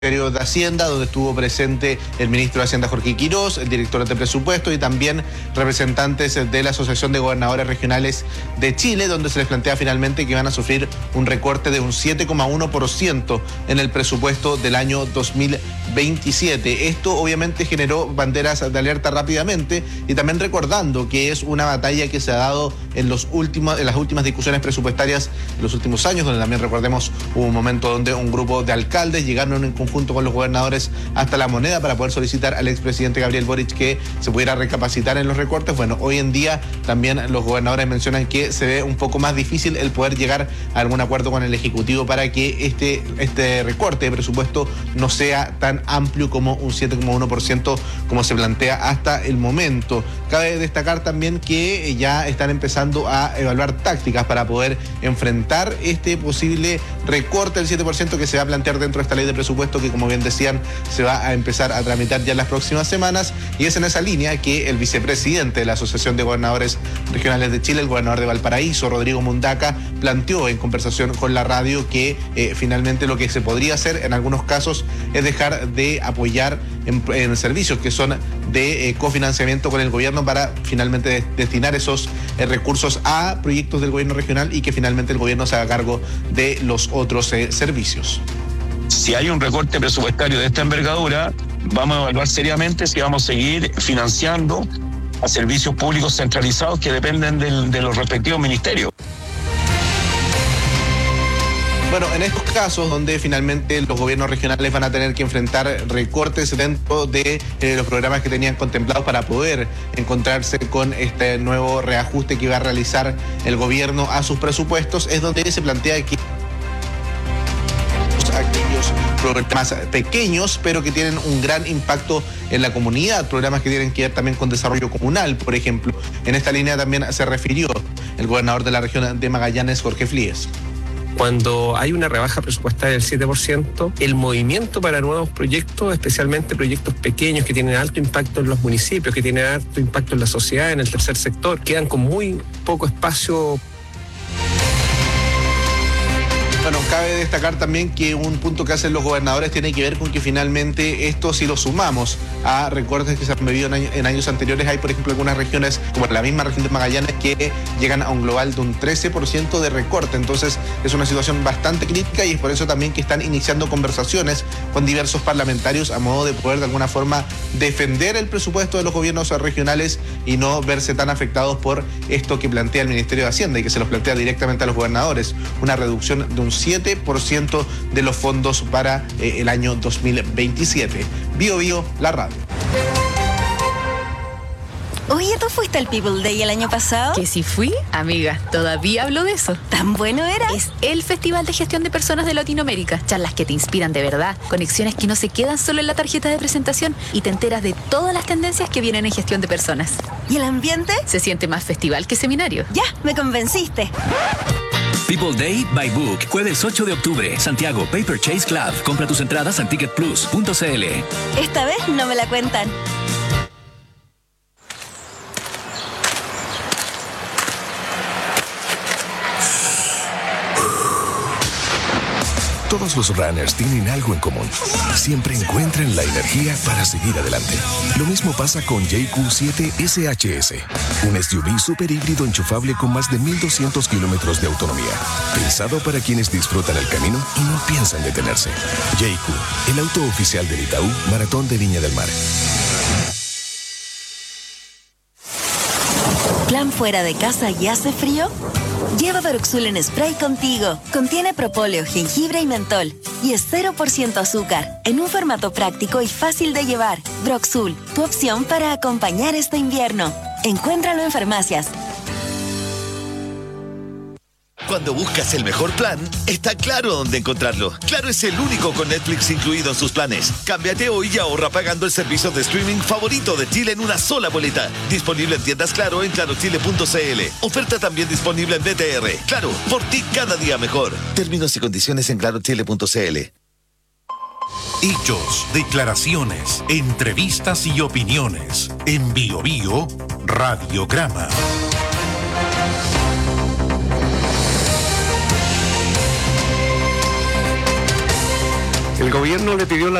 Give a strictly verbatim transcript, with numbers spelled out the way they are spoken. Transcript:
Ministerio de Hacienda, donde estuvo presente el ministro de Hacienda Jorge Quirós, el director de presupuesto y también representantes de la Asociación de Gobernadores Regionales de Chile, donde se les plantea finalmente que van a sufrir un recorte de un siete coma uno por ciento en el presupuesto del año dos mil veintisiete. Esto obviamente generó banderas de alerta rápidamente y también recordando que es una batalla que se ha dado en, los últimos, en las últimas discusiones presupuestarias en los últimos años, donde también recordemos hubo un momento donde un grupo de alcaldes llegaron en conjunto junto con los gobernadores hasta la moneda para poder solicitar al expresidente Gabriel Boric que se pudiera recapacitar en los recortes. Bueno, hoy en día también los gobernadores mencionan que se ve un poco más difícil el poder llegar a algún acuerdo con el Ejecutivo para que este, este recorte de presupuesto no sea tan amplio como un siete coma uno por ciento como se plantea hasta el momento. Cabe destacar también que ya están empezando a evaluar tácticas para poder enfrentar este posible recorte del siete por ciento que se va a plantear dentro de esta ley de presupuesto que, como bien decían, se va a empezar a tramitar ya en las próximas semanas, y es en esa línea que el vicepresidente de la Asociación de Gobernadores Regionales de Chile, el gobernador de Valparaíso, Rodrigo Mundaca, planteó en conversación con la radio que eh, finalmente lo que se podría hacer en algunos casos es dejar de apoyar en, en servicios que son de eh, cofinanciamiento con el gobierno para finalmente de, destinar esos eh, recursos a proyectos del gobierno regional y que finalmente el gobierno se haga cargo de los otros eh, servicios. Si hay un recorte presupuestario de esta envergadura, vamos a evaluar seriamente si vamos a seguir financiando a servicios públicos centralizados que dependen del, de los respectivos ministerios. Bueno, en estos casos donde finalmente los gobiernos regionales van a tener que enfrentar recortes dentro de eh, los programas que tenían contemplados para poder encontrarse con este nuevo reajuste que va a realizar el gobierno a sus presupuestos, es donde se plantea que aquellos programas pequeños pero que tienen un gran impacto en la comunidad, programas que tienen que ver también con desarrollo comunal, por ejemplo. En esta línea también se refirió el gobernador de la región de Magallanes, Jorge Flies. Cuando hay una rebaja presupuestaria del siete por ciento, el movimiento para nuevos proyectos, especialmente proyectos pequeños que tienen alto impacto en los municipios, que tienen alto impacto en la sociedad, en el tercer sector, quedan con muy poco espacio. Bueno, cabe destacar también que un punto que hacen los gobernadores tiene que ver con que finalmente esto, si lo sumamos a recortes que se han vivido en, año, en años anteriores, hay por ejemplo algunas regiones, como la misma región de Magallanes, que llegan a un global de un trece por ciento de recorte. Entonces es una situación bastante crítica y es por eso también que están iniciando conversaciones con diversos parlamentarios a modo de poder de alguna forma defender el presupuesto de los gobiernos regionales y no verse tan afectados por esto que plantea el Ministerio de Hacienda y que se los plantea directamente a los gobernadores, una reducción de un siete por ciento de los fondos para eh, el año dos mil veintisiete. Bio Bio, la radio. Oye, ¿tú fuiste al People Day el año pasado? Que si fui, amiga, todavía hablo de eso. ¿Tan bueno era? Es el Festival de Gestión de Personas de Latinoamérica. Charlas que te inspiran de verdad, conexiones que no se quedan solo en la tarjeta de presentación y te enteras de todas las tendencias que vienen en gestión de personas. ¿Y el ambiente? Se siente más festival que seminario. Ya, me convenciste. People Day by Book, jueves ocho de octubre, Santiago, Paper Chase Club. Compra tus entradas en ticket plus punto c l. Esta vez no me la cuentan. Todos los runners tienen algo en común. Siempre encuentran la energía para seguir adelante. Lo mismo pasa con J Q siete S H S, un S U V super híbrido enchufable con más de mil doscientos kilómetros de autonomía. Pensado para quienes disfrutan el camino y no piensan detenerse. J Q, el auto oficial del Itaú Maratón de Viña del Mar. ¿Plan fuera de casa y hace frío? Lleva Broxul en spray contigo. Contiene propóleo, jengibre y mentol. Y es cero por ciento azúcar, en un formato práctico y fácil de llevar. Broxul, tu opción para acompañar este invierno. Encuéntralo en farmacias. Cuando buscas el mejor plan, está Claro dónde encontrarlo. Claro es el único con Netflix incluido en sus planes. Cámbiate hoy y ahorra pagando el servicio de streaming favorito de Chile en una sola boleta. Disponible en tiendas Claro en claro chile punto c l. Oferta también disponible en B T R. Claro, por ti cada día mejor. Términos y condiciones en claro chile punto c l. Hechos, declaraciones, entrevistas y opiniones. En Bio Bio, Radiograma. El gobierno le pidió la